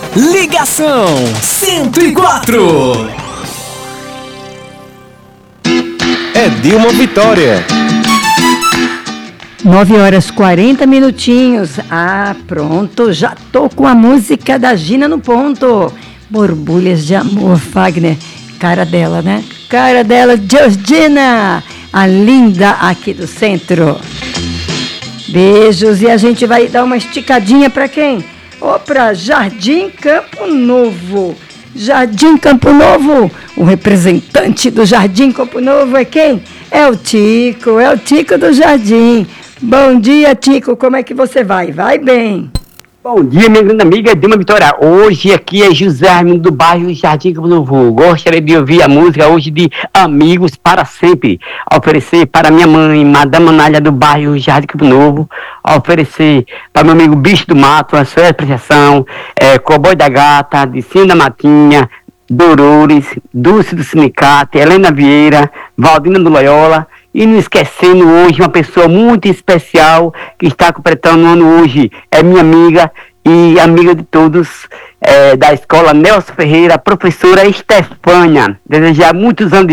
Ligação 104. É Dilma Vitória. 9h40. Ah, pronto, já tô com a música da Gina no ponto. Borbulhas de amor, Fagner. Cara dela, né? Cara dela, Georgina, a linda aqui do centro. Beijos, e a gente vai dar uma esticadinha para quem? Pra Jardim Campo Novo. Jardim Campo Novo, o representante do Jardim Campo Novo é quem? É o Tico do Jardim. Bom dia, Tico, como é que você vai? Vai bem? Bom dia, minha grande amiga Dilma Vitória. Hoje aqui é José Armindo do bairro Jardim Campo Novo. Gostaria de ouvir a música hoje de Amigos para Sempre. A oferecer para minha mãe, Madame Anália do bairro Jardim Campo Novo. A oferecer para meu amigo Bicho do Mato, a sua apreciação, Cowboy da Gata, de Cima da Matinha, Dolores, Dulce do Sindicato, Helena Vieira, Valdina do Loyola. E não esquecendo hoje uma pessoa muito especial que está completando um ano hoje. É minha amiga e amiga de todos da escola Nelson Ferreira, a professora Estefânia. Desejar muitos anos de